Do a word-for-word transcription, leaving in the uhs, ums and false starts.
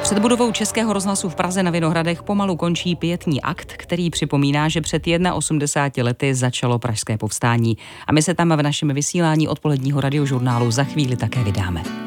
Před budovou Českého rozhlasu v Praze na Vinohradech pomalu končí pietní akt, který připomíná, že před osmdesáti jedna lety začalo pražské povstání. A my se tam v našem vysílání odpoledního radiožurnálu za chvíli také vydáme.